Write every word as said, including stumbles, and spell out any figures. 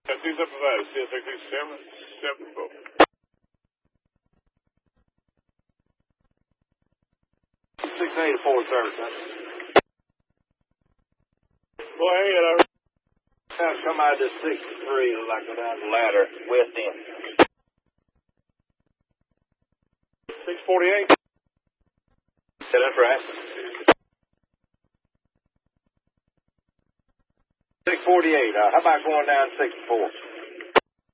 Yeah, two seven five, C S X seven, seven, four. six eighty-four service, huh? Go ahead, I Sounds come out of this sixty-three, look like go down the ladder, west end. six forty-eight. Yeah, that's right. six forty-eight, uh, how about going down sixty-four?